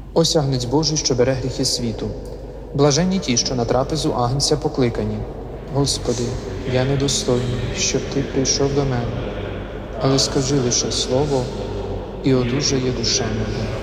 Ось Агнець Божий, що бере гріхи світу. Блаженні ті, що на трапезу Агнця покликані. Господи, я недостойний, щоб Ти прийшов до мене, але скажи лише слово, і одужає душа моя.